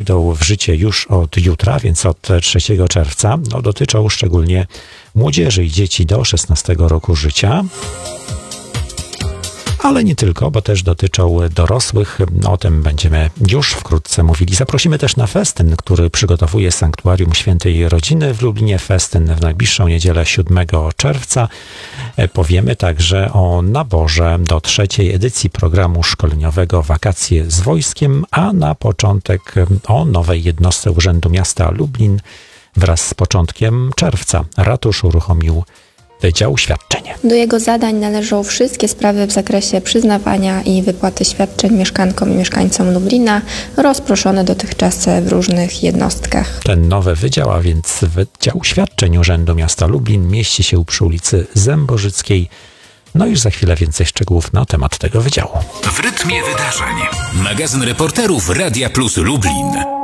wejdą w życie już od jutra, więc od 3 czerwca. Dotyczą szczególnie młodzieży i dzieci do 16 roku życia. Ale nie tylko, bo też dotyczą dorosłych. O tym będziemy już wkrótce mówili. Zaprosimy też na festyn, który przygotowuje Sanktuarium Świętej Rodziny w Lublinie. Festyn w najbliższą niedzielę 7 czerwca. Powiemy także o naborze do 3. edycji programu szkoleniowego Wakacje z Wojskiem, a na początek o nowej jednostce Urzędu Miasta Lublin. Wraz z początkiem czerwca ratusz uruchomił Wydział Świadczeń. Do jego zadań należą wszystkie sprawy w zakresie przyznawania i wypłaty świadczeń mieszkankom i mieszkańcom Lublina, rozproszone dotychczas w różnych jednostkach. Ten nowy wydział, a więc Wydział Świadczeń Urzędu Miasta Lublin, mieści się przy ulicy Zębożyckiej. Już za chwilę więcej szczegółów na temat tego wydziału. W rytmie wydarzeń. Magazyn reporterów Radia Plus Lublin.